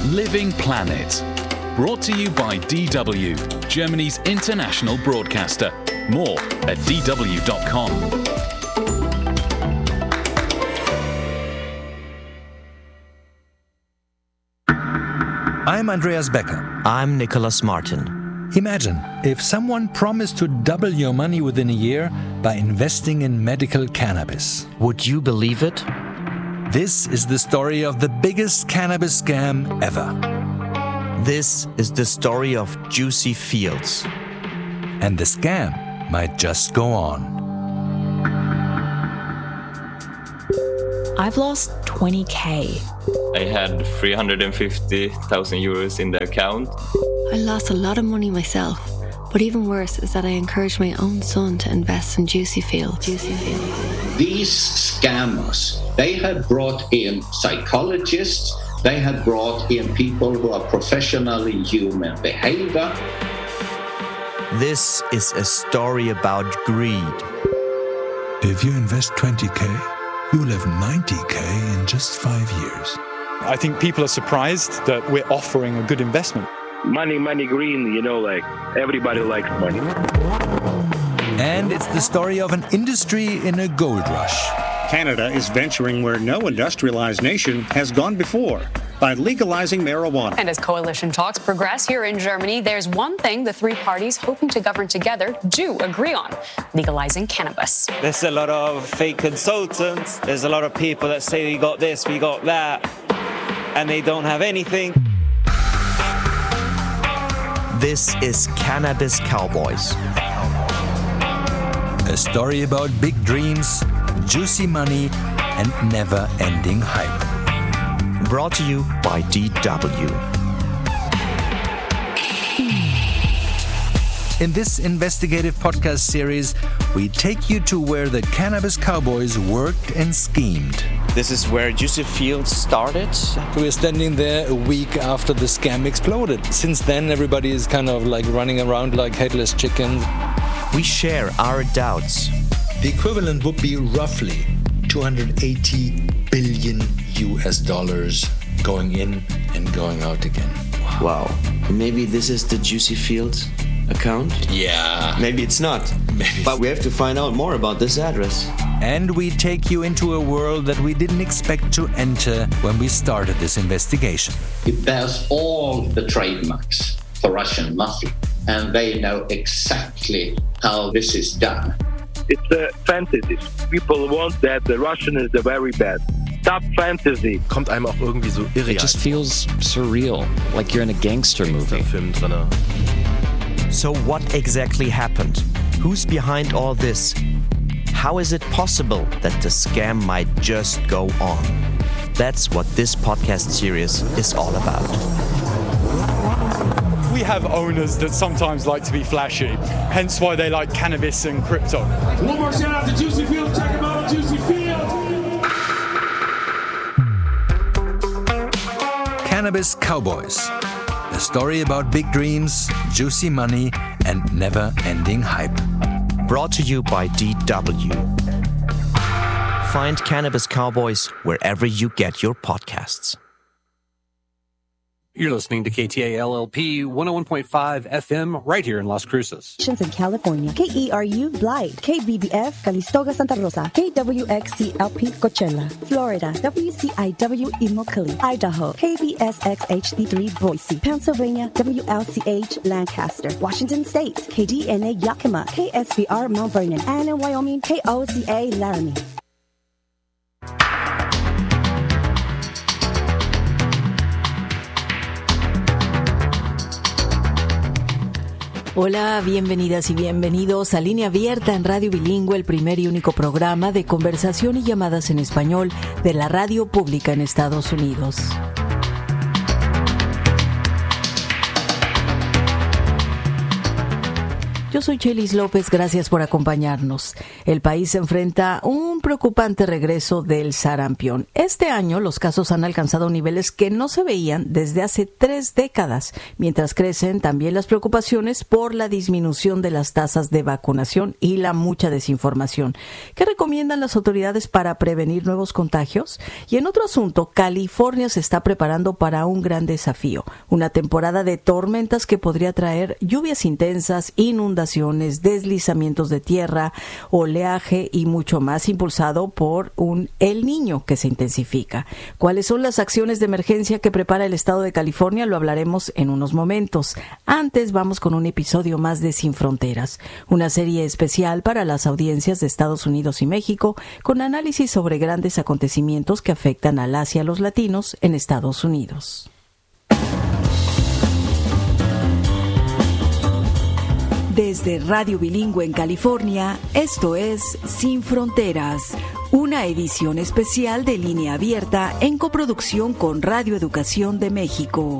Living Planet. Brought to you by DW, Germany's international broadcaster. More at dw.com. I'm Andreas Becker. I'm Nicholas Martin. Imagine if someone promised to double your money within a year by investing in medical cannabis. Would you believe it? This is the story of the biggest cannabis scam ever. This is the story of Juicy Fields. And the scam might just go on. I've lost 20K. I had 350,000 euros in the account. I lost a lot of money myself, but even worse is that I encouraged my own son to invest in Juicy Fields. These scammers, they had brought in psychologists, they had brought in people who are professional in human behavior. This is a story about greed. If you invest 20K, you will have 90K in just 5 years. I think people are surprised that we're offering a good investment. Money, green, like everybody likes money. And it's the story of an industry in a gold rush. Canada is venturing where no industrialized nation has gone before by legalizing marijuana. And as coalition talks progress here in Germany, there's one thing the three parties hoping to govern together do agree on: legalizing cannabis. There's a lot of fake consultants. There's a lot of people that say we got this, we got that, and they don't have anything. This is Cannabis Cowboys. A story about big dreams, juicy money, and never-ending hype. Brought to you by DW. In this investigative podcast series, we take you to where the Cannabis Cowboys worked and schemed. This is where Juicy Fields started. We're standing there a week after the scam exploded. Since then, everybody is kind of like running around like headless chickens. We share our doubts. The equivalent would be roughly 280 billion US dollars going in and going out again. Wow. Maybe this is the Juicy Fields account? Yeah. Maybe it's not. But we have to find out more about this address. And we take you into a world that we didn't expect to enter when we started this investigation. It bears all the trademarks for Russian mafia, and they know exactly how this is done. It's a fantasy. People want that the Russian is the very bad. Stop fantasy. Kommt einem auch irgendwie so irre. It just feels surreal, like you're in a gangster movie. So what exactly happened? Who's behind all this? How is it possible that the scam might just go on? That's what this podcast series is all about. We have owners that sometimes like to be flashy, hence why they like cannabis and crypto. One more shout out to Juicy Fields. Check them out on Juicy Fields. Cannabis Cowboys. A story about big dreams, juicy money, and never-ending hype. Brought to you by DW. Find Cannabis Cowboys wherever you get your podcasts. You're listening to KTA LLP 101.5 FM right here in Las Cruces. In California, KERU Blythe, KBBF Calistoga Santa Rosa, KWXCLP Coachella, Florida, WCIW Immokalee, Idaho, KBSX HD3 Boise, Pennsylvania, WLCH Lancaster, Washington State, KDNA Yakima, KSBR Mount Vernon, and in Wyoming, KOCA Laramie. Hola, bienvenidas y bienvenidos a Línea Abierta en Radio Bilingüe, el primer y único programa de conversación y llamadas en español de la radio pública en Estados Unidos. Yo soy Chelis López, gracias por acompañarnos. El país se enfrenta un preocupante regreso del sarampión. Este año los casos han alcanzado niveles que no se veían desde hace 3 décadas, mientras crecen también las preocupaciones por la disminución de las tasas de vacunación y la mucha desinformación. ¿Qué recomiendan las autoridades para prevenir nuevos contagios? Y en otro asunto, California se está preparando para un gran desafío, una temporada de tormentas que podría traer lluvias intensas, inundaciones, deslizamientos de tierra, oleaje y mucho más, impulsado por un El Niño que se intensifica. ¿Cuáles son las acciones de emergencia que prepara el estado de California? Lo hablaremos en unos momentos. Antes vamos con un episodio más de Sin Fronteras, una serie especial para las audiencias de Estados Unidos y México, con análisis sobre grandes acontecimientos que afectan al Asia y a los latinos en Estados Unidos. Desde Radio Bilingüe en California, esto es Sin Fronteras, una edición especial de Línea Abierta en coproducción con Radio Educación de México.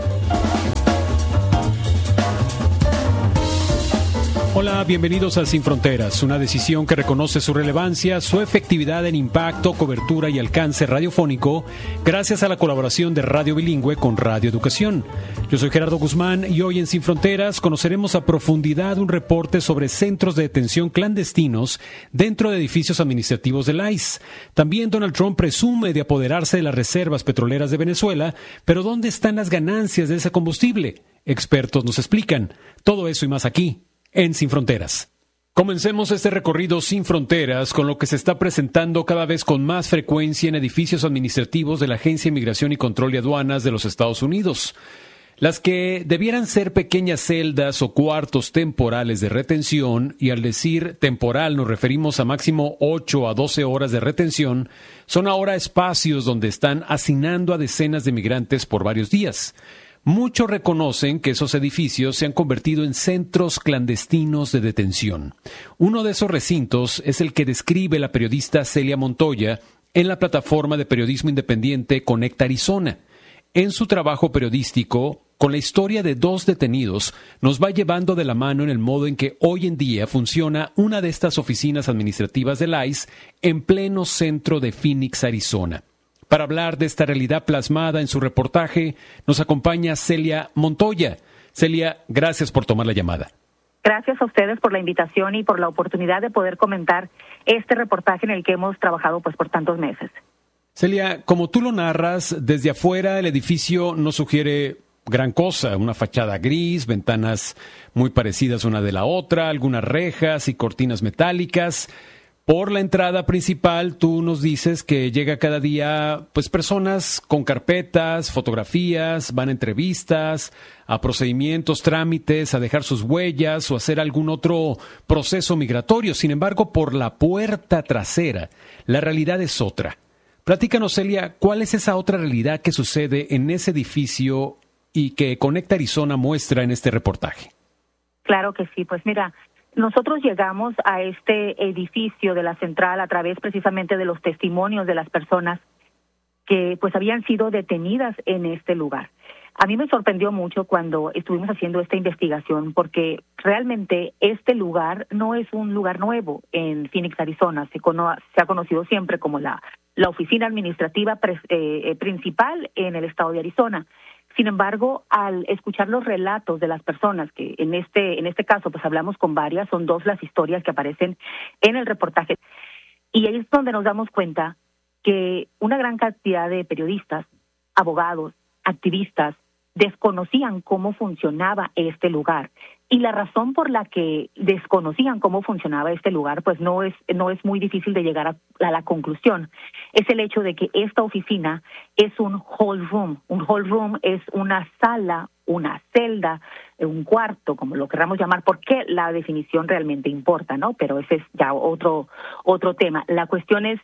Hola, bienvenidos a Sin Fronteras, una decisión que reconoce su relevancia, su efectividad en impacto, cobertura y alcance radiofónico, gracias a la colaboración de Radio Bilingüe con Radio Educación. Yo soy Gerardo Guzmán y hoy en Sin Fronteras conoceremos a profundidad un reporte sobre centros de detención clandestinos dentro de edificios administrativos del ICE. También Donald Trump presume de apoderarse de las reservas petroleras de Venezuela, pero ¿dónde están las ganancias de ese combustible? Expertos nos explican. Todo eso y más aquí, en Sin Fronteras. Comencemos este recorrido sin fronteras con lo que se está presentando cada vez con más frecuencia en edificios administrativos de la Agencia de Inmigración y Control de Aduanas de los Estados Unidos. Las que debieran ser pequeñas celdas o cuartos temporales de retención, y al decir temporal nos referimos a máximo 8 a 12 horas de retención, son ahora espacios donde están hacinando a decenas de migrantes por varios días. Muchos reconocen que esos edificios se han convertido en centros clandestinos de detención. Uno de esos recintos es el que describe la periodista Celia Montoya en la plataforma de periodismo independiente Conecta Arizona. En su trabajo periodístico, con la historia de 2 detenidos, nos va llevando de la mano en el modo en que hoy en día funciona una de estas oficinas administrativas del ICE en pleno centro de Phoenix, Arizona. Para hablar de esta realidad plasmada en su reportaje, nos acompaña Celia Montoya. Celia, gracias por tomar la llamada. Gracias a ustedes por la invitación y por la oportunidad de poder comentar este reportaje en el que hemos trabajado por tantos meses. Celia, como tú lo narras, desde afuera el edificio no sugiere gran cosa. Una fachada gris, ventanas muy parecidas una de la otra, algunas rejas y cortinas metálicas. Por la entrada principal, tú nos dices que llega cada día personas con carpetas, fotografías, van a entrevistas, a procedimientos, trámites, a dejar sus huellas o hacer algún otro proceso migratorio. Sin embargo, por la puerta trasera, la realidad es otra. Platícanos, Celia, ¿cuál es esa otra realidad que sucede en ese edificio y que Conecta Arizona muestra en este reportaje? Claro que sí, pues mira, nosotros llegamos a este edificio de la central a través precisamente de los testimonios de las personas que habían sido detenidas en este lugar. A mí me sorprendió mucho cuando estuvimos haciendo esta investigación porque realmente este lugar no es un lugar nuevo en Phoenix, Arizona. Se ha conocido siempre como la oficina administrativa principal en el estado de Arizona. Sin embargo, al escuchar los relatos de las personas, que en este caso hablamos con varias, son 2 las historias que aparecen en el reportaje, y ahí es donde nos damos cuenta que una gran cantidad de periodistas, abogados, activistas, desconocían cómo funcionaba este lugar. Y la razón por la que desconocían cómo funcionaba este lugar, no es muy difícil de llegar a la conclusión. Es el hecho de que esta oficina es un hall room. Un hall room es una sala, una celda, un cuarto, como lo queramos llamar, porque la definición realmente importa, ¿no? Pero ese es ya otro tema. La cuestión es,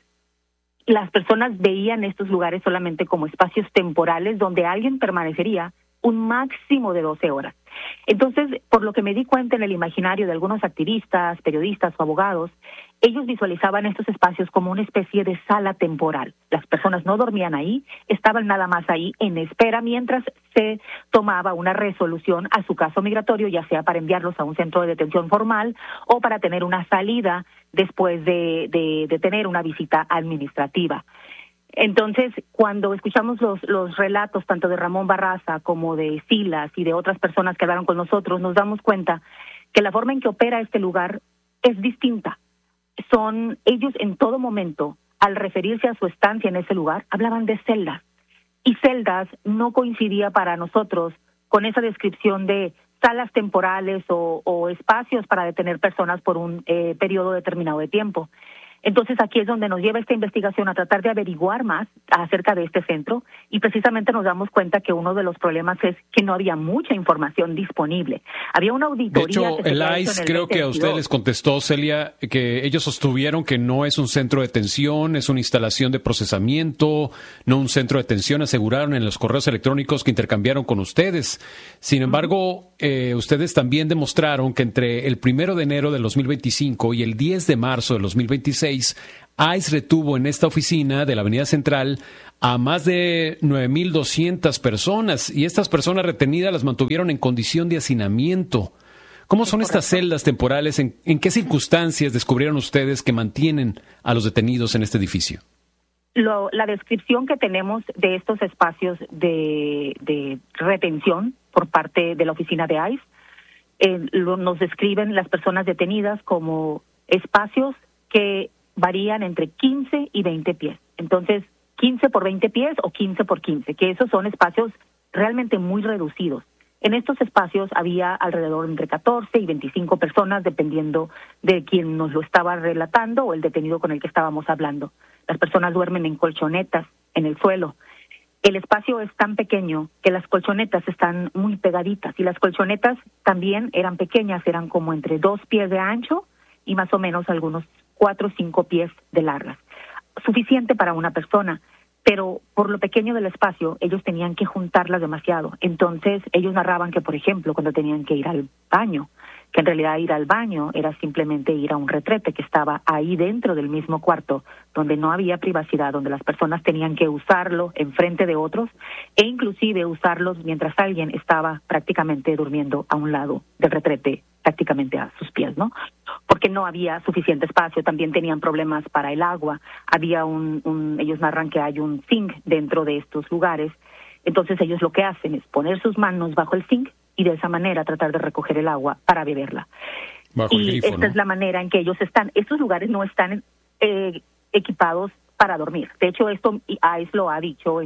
las personas veían estos lugares solamente como espacios temporales donde alguien permanecería un máximo de 12 horas. Entonces, por lo que me di cuenta en el imaginario de algunos activistas, periodistas o abogados, ellos visualizaban estos espacios como una especie de sala temporal. Las personas no dormían ahí, estaban nada más ahí en espera mientras se tomaba una resolución a su caso migratorio, ya sea para enviarlos a un centro de detención formal o para tener una salida después de tener una visita administrativa. Entonces, cuando escuchamos los relatos tanto de Ramón Barraza como de Silas y de otras personas que hablaron con nosotros, nos damos cuenta que la forma en que opera este lugar es distinta. Son ellos en todo momento, al referirse a su estancia en ese lugar, hablaban de celdas. Y celdas no coincidía para nosotros con esa descripción de salas temporales o espacios para detener personas por un periodo determinado de tiempo. Entonces aquí es donde nos lleva esta investigación a tratar de averiguar más acerca de este centro y precisamente nos damos cuenta que uno de los problemas es que no había mucha información disponible. Había una auditoría. De hecho, el ICE creo que a usted les contestó, Celia, que ellos sostuvieron que no es un centro de detención, es una instalación de procesamiento, no un centro de detención, aseguraron en los correos electrónicos que intercambiaron con ustedes. Sin embargo, ustedes también demostraron que entre el 1 de enero del 2025 y el 10 de marzo del 2026, ICE retuvo en esta oficina de la Avenida Central a más de 9,200 personas y estas personas retenidas las mantuvieron en condición de hacinamiento. ¿Cómo son estas celdas temporales? ¿En qué circunstancias descubrieron ustedes que mantienen a los detenidos en este edificio? La descripción que tenemos de estos espacios de retención por parte de la oficina de ICE, nos describen las personas detenidas como espacios que varían entre 15 y 20 pies. Entonces, 15 por 20 pies o 15 por 15, que esos son espacios realmente muy reducidos. En estos espacios había alrededor entre 14 y 25 personas, dependiendo de quién nos lo estaba relatando o el detenido con el que estábamos hablando. Las personas duermen en colchonetas, en el suelo. El espacio es tan pequeño que las colchonetas están muy pegaditas y las colchonetas también eran pequeñas, eran como entre 2 pies de ancho y más o menos algunos 4 o 5 pies de largas. Suficiente para una persona, pero por lo pequeño del espacio, ellos tenían que juntarlas demasiado. Entonces, ellos narraban que, por ejemplo, cuando tenían que ir al baño, que en realidad ir al baño era simplemente ir a un retrete que estaba ahí dentro del mismo cuarto, donde no había privacidad, donde las personas tenían que usarlo enfrente de otros e inclusive usarlos mientras alguien estaba prácticamente durmiendo a un lado del retrete, prácticamente a sus pies, ¿no? Porque no había suficiente espacio. También tenían problemas para el agua. Había ellos narran que hay un zinc dentro de estos lugares. Entonces ellos lo que hacen es poner sus manos bajo el zinc y de esa manera tratar de recoger el agua para beberla. Bajo el grifo, esta ¿no? es la manera en que ellos están. Estos lugares no están equipados para dormir. De hecho, esto ICE lo ha dicho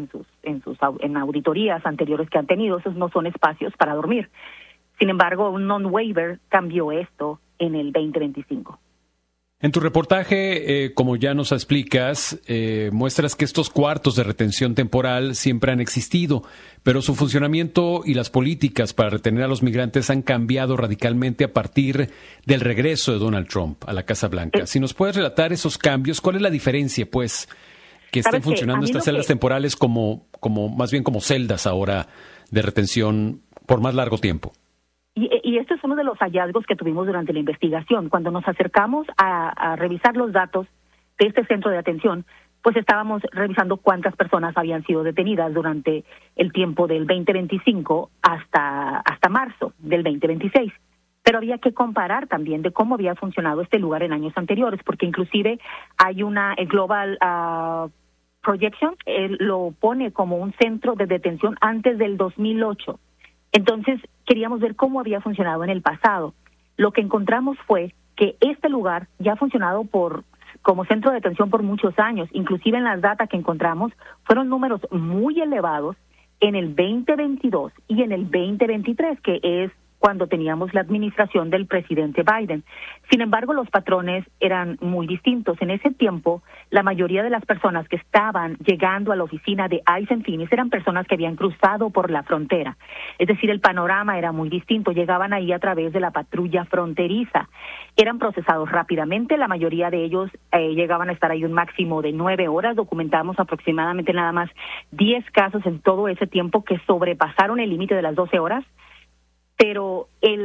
en auditorías anteriores que han tenido. Esos no son espacios para dormir. Sin embargo, un non-waiver cambió esto en el 2025. En tu reportaje, como ya nos explicas, muestras que estos cuartos de retención temporal siempre han existido, pero su funcionamiento y las políticas para retener a los migrantes han cambiado radicalmente a partir del regreso de Donald Trump a la Casa Blanca. Si nos puedes relatar esos cambios, ¿cuál es la diferencia, pues, que estén funcionando estas celdas temporales más bien como celdas ahora de retención por más largo tiempo? Y esto es uno de los hallazgos que tuvimos durante la investigación. Cuando nos acercamos a revisar los datos de este centro de atención, pues estábamos revisando cuántas personas habían sido detenidas durante el tiempo del 2025 hasta marzo del 2026. Pero había que comparar también de cómo había funcionado este lugar en años anteriores, porque inclusive hay el Global Projection, lo pone como un centro de detención antes del 2008. Entonces, queríamos ver cómo había funcionado en el pasado. Lo que encontramos fue que este lugar ya ha funcionado como centro de detención por muchos años. Inclusive en las datas que encontramos fueron números muy elevados en el 2022 y en el 2023, que es cuando teníamos la administración del presidente Biden. Sin embargo, los patrones eran muy distintos. En ese tiempo, la mayoría de las personas que estaban llegando a la oficina de ICE en Phoenix eran personas que habían cruzado por la frontera. Es decir, el panorama era muy distinto. Llegaban ahí a través de la patrulla fronteriza. Eran procesados rápidamente. La mayoría de ellos llegaban a estar ahí un máximo de 9 horas. Documentamos aproximadamente nada más 10 casos en todo ese tiempo que sobrepasaron el límite de las 12 horas. pero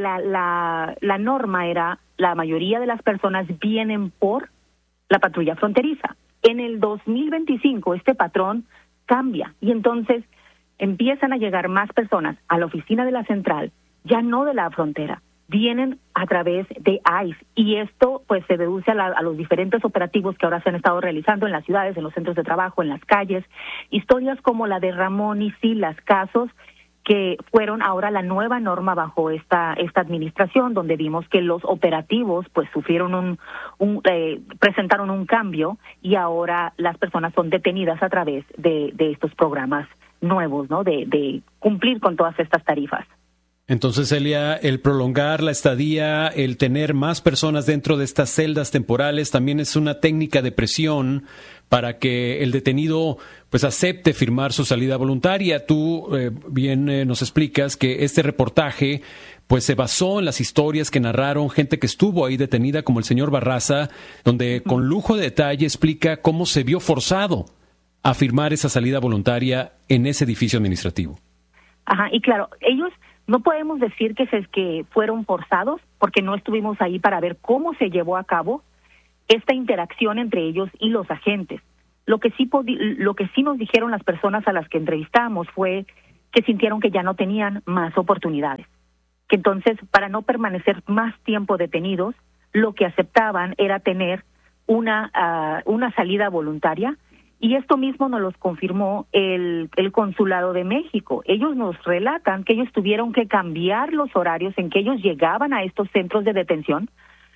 la norma era, la mayoría de las personas vienen por la patrulla fronteriza. En el 2025 este patrón cambia y entonces empiezan a llegar más personas a la oficina de la central, ya no de la frontera, vienen a través de ICE y esto pues se deduce a los diferentes operativos que ahora se han estado realizando en las ciudades, en los centros de trabajo, en las calles, historias como la de Ramón y Silas, casos que fueron ahora la nueva norma bajo esta administración, donde vimos que los operativos pues sufrieron presentaron un cambio y ahora las personas son detenidas a través de estos programas nuevos, ¿no? De cumplir con todas estas tarifas. Entonces, Elia, el prolongar la estadía, el tener más personas dentro de estas celdas temporales también es una técnica de presión para que el detenido pues acepte firmar su salida voluntaria. Tú bien nos explicas que este reportaje pues se basó en las historias que narraron gente que estuvo ahí detenida, como el señor Barraza, donde con lujo de detalle explica cómo se vio forzado a firmar esa salida voluntaria en ese edificio administrativo. Ajá, y claro, ellos no podemos decir que fueron forzados porque no estuvimos ahí para ver cómo se llevó a cabo esta interacción entre ellos y los agentes. Lo que sí nos dijeron las personas a las que entrevistamos fue que sintieron que ya no tenían más oportunidades, que entonces para no permanecer más tiempo detenidos, lo que aceptaban era tener una salida voluntaria. Y esto mismo nos lo confirmó el Consulado de México. Ellos nos relatan que ellos tuvieron que cambiar los horarios en que ellos llegaban a estos centros de detención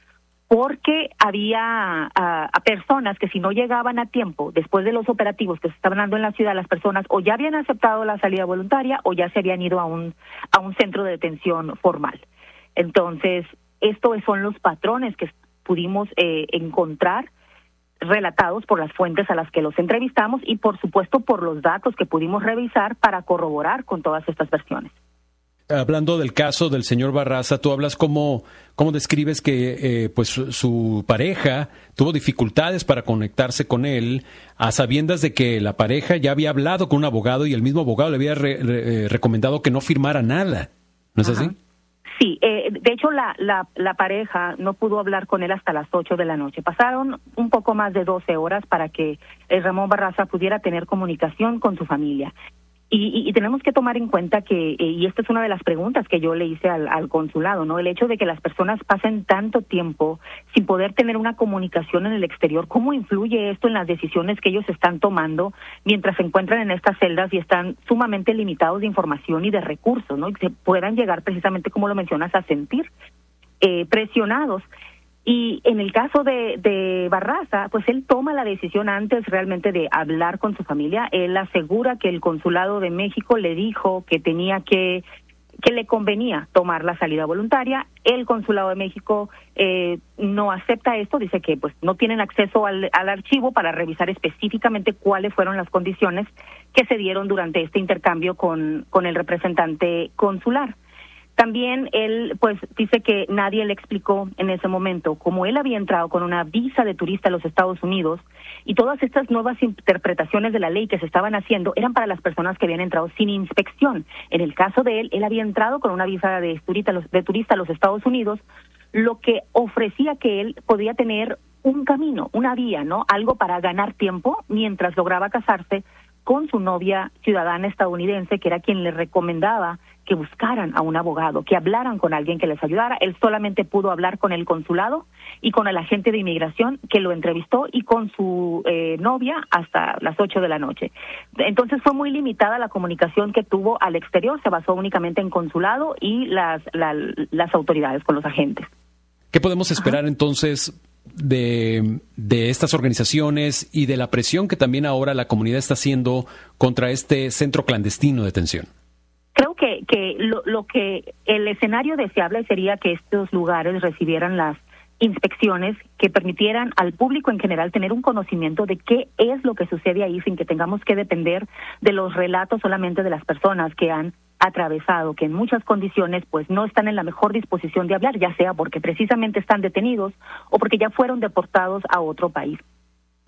porque había personas que si no llegaban a tiempo, después de los operativos que se estaban dando en la ciudad, las personas o ya habían aceptado la salida voluntaria o ya se habían ido a un centro de detención formal. Entonces, estos son los patrones que pudimos encontrar relatados por las fuentes a las que los entrevistamos y, por supuesto, por los datos que pudimos revisar para corroborar con todas estas versiones. Hablando del caso del señor Barraza, tú hablas cómo describes que pues su pareja tuvo dificultades para conectarse con él, a sabiendas de que la pareja ya había hablado con un abogado y el mismo abogado le había recomendado que no firmara nada. ¿No es así? Sí, de hecho la pareja no pudo hablar con él hasta las 8 de la noche. Pasaron un poco más de 12 horas para que Ramón Barraza pudiera tener comunicación con su familia. Y tenemos que tomar en cuenta que, y esta es una de las preguntas que yo le hice al consulado, ¿no? El hecho de que las personas pasen tanto tiempo sin poder tener una comunicación en el exterior, ¿cómo influye esto en las decisiones que ellos están tomando mientras se encuentran en estas celdas y están sumamente limitados de información y de recursos, ¿no? Y se puedan llegar precisamente, como lo mencionas, a sentir presionados. Y en el caso de Barraza, pues él toma la decisión antes realmente de hablar con su familia. Él asegura que el Consulado de México le dijo que le convenía tomar la salida voluntaria. El Consulado de México no acepta esto, dice que pues no tienen acceso al archivo para revisar específicamente cuáles fueron las condiciones que se dieron durante este intercambio con el representante consular. También él pues dice que nadie le explicó en ese momento cómo él había entrado con una visa de turista a los Estados Unidos y todas estas nuevas interpretaciones de la ley que se estaban haciendo eran para las personas que habían entrado sin inspección. En el caso de él había entrado con una visa de turista a los Estados Unidos, lo que ofrecía que él podía tener un camino, una vía, ¿no? Algo para ganar tiempo mientras lograba casarse con su novia ciudadana estadounidense, que era quien le recomendaba que buscaran a un abogado, que hablaran con alguien que les ayudara. Él solamente pudo hablar con el consulado y con el agente de inmigración que lo entrevistó y con su novia hasta las 8 de la noche. Entonces fue muy limitada la comunicación que tuvo al exterior, se basó únicamente en consulado y las autoridades con los agentes. ¿Qué podemos esperar entonces de estas organizaciones y de la presión que también ahora la comunidad está haciendo contra este centro clandestino de detención? Creo que lo que el escenario deseable sería que estos lugares recibieran las inspecciones que permitieran al público en general tener un conocimiento de qué es lo que sucede ahí sin que tengamos que depender de los relatos solamente de las personas que han atravesado, que en muchas condiciones pues no están en la mejor disposición de hablar, ya sea porque precisamente están detenidos o porque ya fueron deportados a otro país.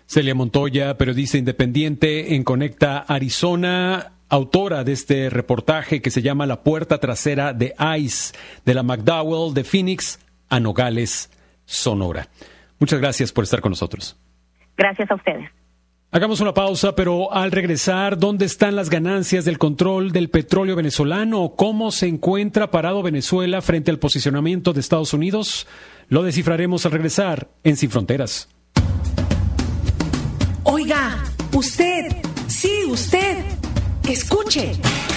Celia Montoya, periodista independiente en Conecta Arizona, autora de este reportaje que se llama La puerta trasera de ICE, de la McDowell de Phoenix a Nogales, Sonora. Muchas gracias por estar con nosotros. Gracias a ustedes. Hagamos una pausa, pero al regresar, ¿dónde están las ganancias del control del petróleo venezolano? ¿Cómo se encuentra parado Venezuela frente al posicionamiento de Estados Unidos? Lo descifraremos al regresar en Sin Fronteras. Oiga, usted, sí, usted, escuche.